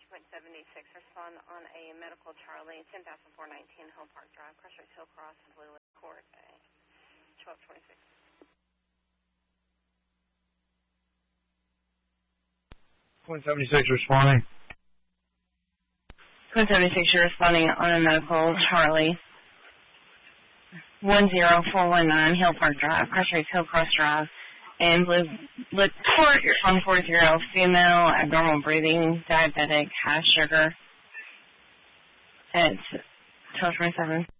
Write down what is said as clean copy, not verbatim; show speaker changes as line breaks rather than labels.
respond on a medical Charlie, 10,419 Hill Park Drive, Crossroads Hillcross, Blue Lake Court, 1226.
176 responding.
176, you're responding on a medical Charlie, 10419 Hill Park Drive, Crossroads Hillcross Drive, and Blue Lake Court, you're on 40, female, abnormal breathing, diabetic, high sugar, at 1227.